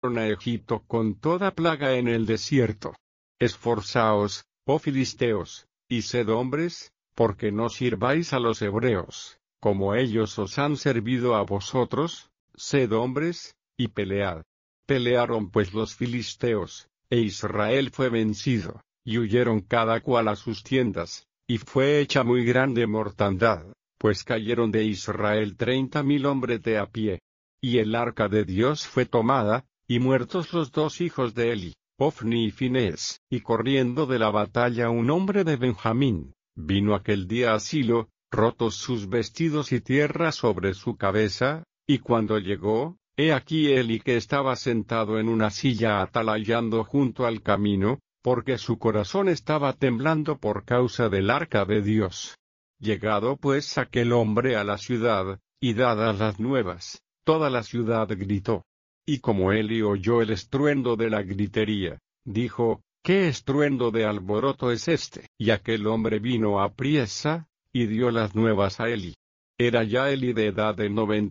a Egipto con toda plaga en el desierto. Esforzaos, oh filisteos, y sed hombres, porque no sirváis a los hebreos, como ellos os han servido a vosotros, sed hombres, y pelead. Pelearon pues los filisteos, e Israel fue vencido, y huyeron cada cual a sus tiendas, y fue hecha muy grande mortandad, pues cayeron de Israel 30,000 hombres de a pie. Y el arca de Dios fue tomada, y muertos los dos hijos de Eli, Ofni y Finés, y corriendo de la batalla un hombre de Benjamín, vino aquel día a Silo, rotos sus vestidos y tierra sobre su cabeza, y cuando llegó, he aquí Eli que estaba sentado en una silla atalayando junto al camino, porque su corazón estaba temblando por causa del arca de Dios. Llegado pues aquel hombre a la ciudad, y dadas las nuevas, toda la ciudad gritó. Y como Eli oyó el estruendo de la gritería, dijo, ¿qué estruendo de alboroto es este? Y aquel hombre vino apriesa, y dio las nuevas a Eli. Era ya Eli de edad de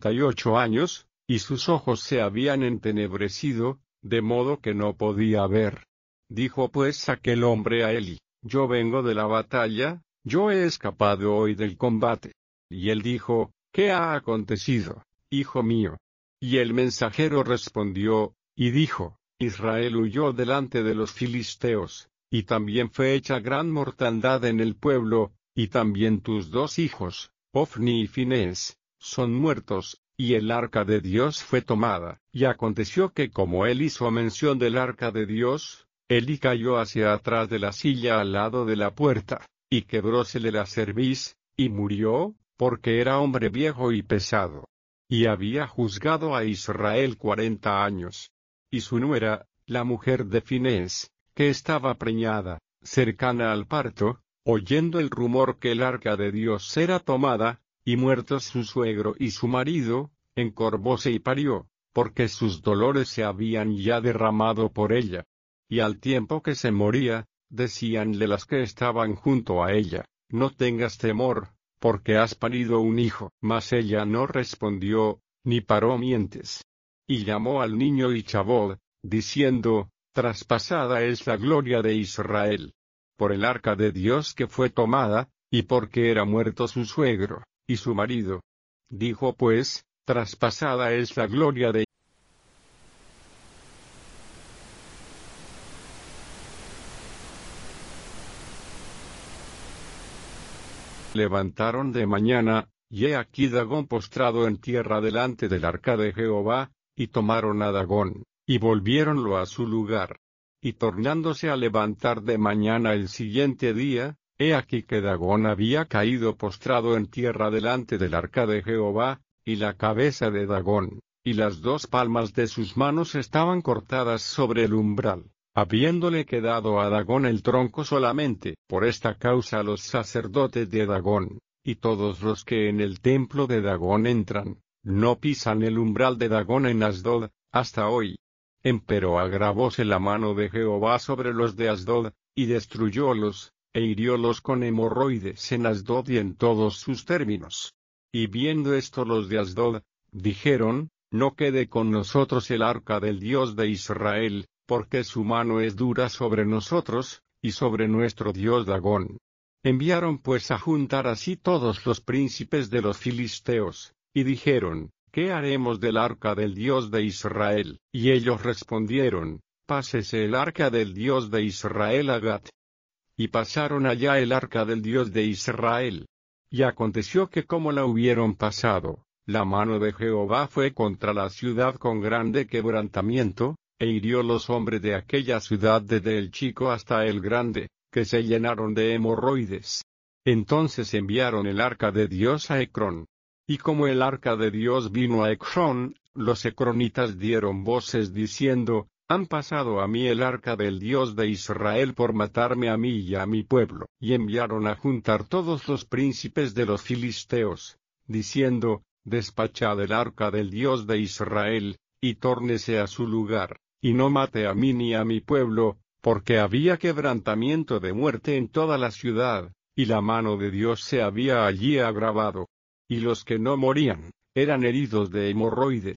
98 años, y sus ojos se habían entenebrecido, de modo que no podía ver. Dijo pues aquel hombre a Eli, yo vengo de la batalla, yo he escapado hoy del combate. Y él dijo, ¿qué ha acontecido, hijo mío? Y el mensajero respondió, y dijo, Israel huyó delante de los filisteos, y también fue hecha gran mortandad en el pueblo, y también tus dos hijos, Ofni y Finés, son muertos, y el arca de Dios fue tomada. Y aconteció que como él hizo mención del arca de Dios, Eli cayó hacia atrás de la silla al lado de la puerta, y quebrósele la cerviz, y murió, porque era hombre viejo y pesado. Y había juzgado a Israel 40 años. Y su nuera, la mujer de Finés, que estaba preñada, cercana al parto, oyendo el rumor que el arca de Dios era tomada, y muertos su suegro y su marido, encorvóse y parió, porque sus dolores se habían ya derramado por ella. Y al tiempo que se moría, decíanle las que estaban junto a ella, no tengas temor, porque has parido un hijo. Mas ella no respondió, ni paró mientes. Y llamó al niño Ichabod, diciendo, traspasada es la gloria de Israel. Por el arca de Dios que fue tomada, y porque era muerto su suegro, y su marido. Dijo pues, traspasada es la gloria de Levantaron de mañana, y he aquí Dagón postrado en tierra delante del arca de Jehová, y tomaron a Dagón, y volviéronlo a su lugar. Y tornándose a levantar de mañana el siguiente día, he aquí que Dagón había caído postrado en tierra delante del arca de Jehová, y la cabeza de Dagón, y las dos palmas de sus manos estaban cortadas sobre el umbral, habiéndole quedado a Dagón el tronco solamente. Por esta causa los sacerdotes de Dagón, y todos los que en el templo de Dagón entran, no pisan el umbral de Dagón en Asdod, hasta hoy. Empero agravóse la mano de Jehová sobre los de Asdod, y destruyólos, e hiriólos con hemorroides en Asdod y en todos sus términos. Y viendo esto los de Asdod, dijeron, no quede con nosotros el arca del Dios de Israel, porque su mano es dura sobre nosotros, y sobre nuestro Dios Dagón. Enviaron pues a juntar así todos los príncipes de los filisteos, y dijeron, ¿qué haremos del arca del Dios de Israel? Y ellos respondieron, pásese el arca del Dios de Israel a Gat. Y pasaron allá el arca del Dios de Israel. Y aconteció que como la hubieron pasado, la mano de Jehová fue contra la ciudad con grande quebrantamiento, e hirió los hombres de aquella ciudad desde el chico hasta el grande, que se llenaron de hemorroides. Entonces enviaron el arca de Dios a Ecrón. Y como el arca de Dios vino a Ecrón, los ecronitas dieron voces diciendo, han pasado a mí el arca del Dios de Israel por matarme a mí y a mi pueblo. Y enviaron a juntar todos los príncipes de los filisteos, diciendo, despachad el arca del Dios de Israel, y tórnese a su lugar, y no mate a mí ni a mi pueblo, porque había quebrantamiento de muerte en toda la ciudad, y la mano de Dios se había allí agravado. Y los que no morían, eran heridos de hemorroides.